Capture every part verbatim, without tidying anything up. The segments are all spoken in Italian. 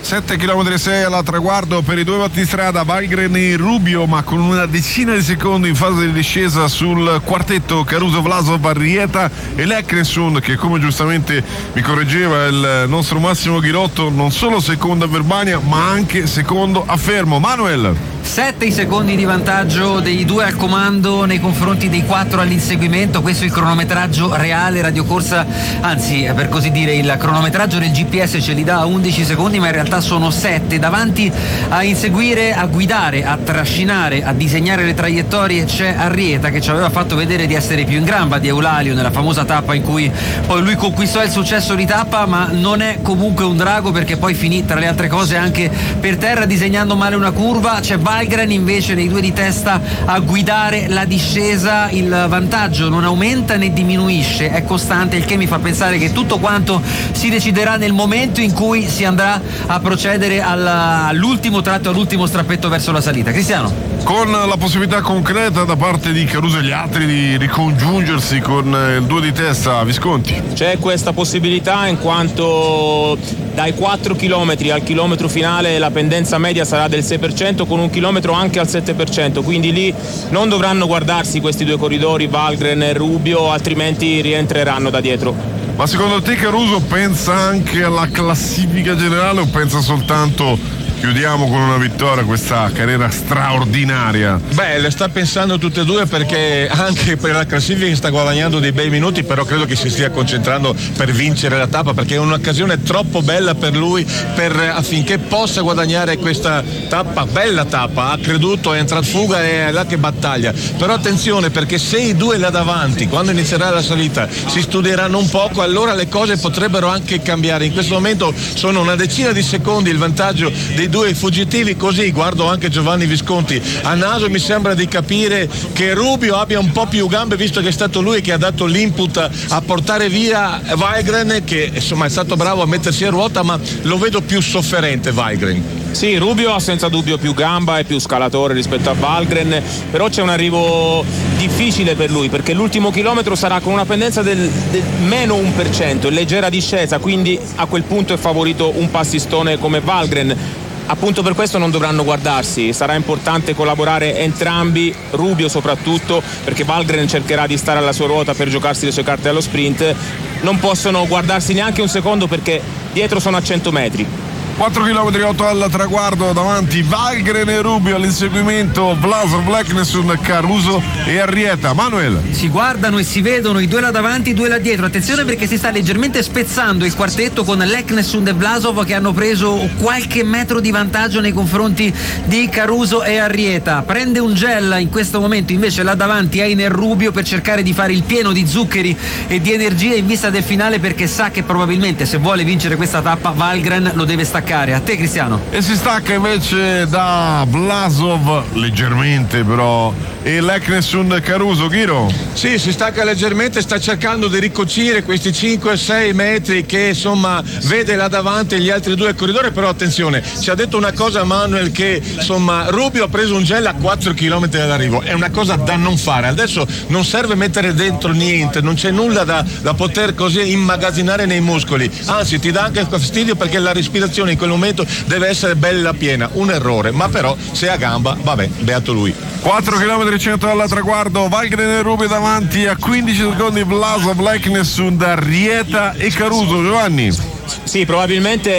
sette virgola sei chilometri alla traguardo per i due battistrada Valgren e Rubio, ma con una decina di secondi in fase di discesa sul quartetto Caruso, Vlasov, Arrieta e Leknesund, che come giustamente mi correggeva il nostro Massimo Ghirotto, non solo secondo a Verbania ma anche secondo a Fermo. Manuel, sette i secondi di vantaggio dei due al comando nei confronti dei quattro all'inseguimento. Questo è il cronometraggio reale radiocorsa, anzi per così dire il cronometraggio del G P S ce li dà a undici secondi, ma in realtà sono sette. Davanti a inseguire, a guidare, a trascinare, a disegnare le traiettorie c'è Arrieta, che ci aveva fatto vedere di essere più in gamba di Eulalio nella famosa tappa in cui poi lui conquistò il successo di tappa, ma non è comunque un drago, perché poi finì tra le altre cose anche per terra disegnando male una curva. C'è Valgren invece nei due di testa a guidare la discesa, il vantaggio non aumenta né diminuisce, è costante, il che mi fa pensare che tutto quanto si deciderà nel momento in cui si andrà a procedere alla, all'ultimo tratto, all'ultimo strappetto verso la salita. Cristiano? Con la possibilità concreta da parte di Caruso e gli altri di ricongiungersi con il due di testa, Visconti? C'è questa possibilità, in quanto dai quattro chilometri al chilometro finale la pendenza media sarà del sei per cento, con un chilometro anche al sette per cento, quindi lì non dovranno guardarsi questi due corridori, Valgren e Rubio, altrimenti rientreranno da dietro. Ma secondo te Caruso pensa anche alla classifica generale o pensa soltanto chiudiamo con una vittoria questa carriera straordinaria? Beh, le sta pensando tutte e due, perché anche per la classifica sta guadagnando dei bei minuti, però credo che si stia concentrando per vincere la tappa, perché è un'occasione troppo bella per lui per, affinché possa guadagnare questa tappa, bella tappa, ha creduto, è entrato fuga e è là che battaglia. Però attenzione, perché se i due là davanti, quando inizierà la salita, si studieranno un poco, allora le cose potrebbero anche cambiare. In questo momento sono una decina di secondi il vantaggio dei due fuggitivi, così guardo anche Giovanni Visconti a naso, mi sembra di capire che Rubio abbia un po' più gambe, visto che è stato lui che ha dato l'input a portare via Valgren, che insomma è stato bravo a mettersi a ruota, ma lo vedo più sofferente Valgren. Sì, Rubio ha senza dubbio più gamba e più scalatore rispetto a Valgren, però c'è un arrivo difficile per lui, perché l'ultimo chilometro sarà con una pendenza del, del meno uno per cento, leggera discesa, quindi a quel punto è favorito un passistone come Valgren. Appunto per questo non dovranno guardarsi, sarà importante collaborare entrambi, Rubio soprattutto, perché Valgren cercherà di stare alla sua ruota per giocarsi le sue carte allo sprint. Non possono guardarsi neanche un secondo, perché dietro sono a cento metri. quattro virgola otto chilometri al traguardo, davanti Valgren e Rubio, all'inseguimento Vlasov, Leknesund, Caruso e Arrieta. Manuel? Si guardano e si vedono i due là davanti, i due là dietro. Attenzione, perché si sta leggermente spezzando il quartetto con Leknesund e Vlasov, che hanno preso qualche metro di vantaggio nei confronti di Caruso e Arrieta. Prende un gel in questo momento invece là davanti Einer Rubio, per cercare di fare il pieno di zuccheri e di energia in vista del finale, perché sa che probabilmente se vuole vincere questa tappa Valgren lo deve staccare. A te Cristiano. E si stacca invece da Vlasov leggermente, però, e Leknesund, Caruso. Ghiro? Sì, si stacca leggermente, sta cercando di ricucire questi cinque sei metri che insomma vede là davanti gli altri due corridori. Però attenzione, ci ha detto una cosa Manuel, che insomma Rubio ha preso un gel a quattro chilometri dall'arrivo, è una cosa da non fare. Adesso non serve mettere dentro niente, non c'è nulla da, da poter così immagazzinare nei muscoli, anzi ti dà anche fastidio, perché la respirazione in quel momento deve essere bella piena. Un errore, ma però se ha gamba, vabbè, beato lui. quattro virgola cento chilometri al traguardo, Valgren e Rubio davanti, a quindici secondi Vlasov, Leknesund, Arrieta e Caruso. Giovanni? Sì, probabilmente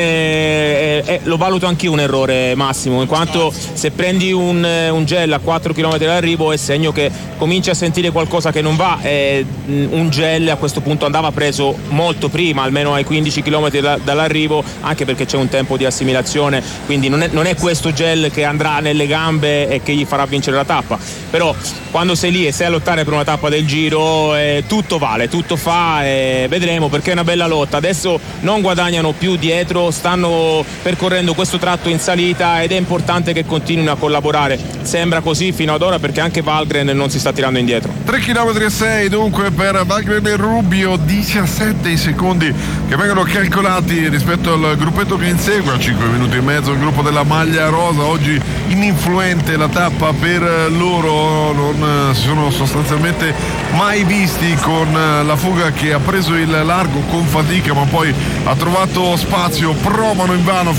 eh, eh, lo valuto anch'io un errore, Massimo, in quanto se prendi un, un gel a quattro chilometri dall'arrivo è segno che cominci a sentire qualcosa che non va. Eh, un gel a questo punto andava preso molto prima, almeno ai quindici chilometri da, dall'arrivo, anche perché c'è un tempo di assimilazione, quindi non è, non è questo gel che andrà nelle gambe e che gli farà vincere la tappa. Però quando sei lì e sei a lottare per una tappa del Giro, eh, tutto vale, tutto fa, e vedremo, perché è una bella lotta. Adesso non guadagnano più dietro, stanno percorrendo questo tratto in salita ed è importante che continuino a collaborare. Sembra così fino ad ora, perché anche Valgren non si sta tirando indietro. tre virgola sei chilometri dunque per Valgren e Rubio, diciassette i secondi che vengono calcolati rispetto al gruppetto che insegue, a cinque minuti e mezzo il gruppo della maglia rosa. Oggi ininfluente la tappa per loro, non si sono sostanzialmente mai visti, con la fuga che ha preso il largo con fatica ma poi ha trovato spazio, provano invano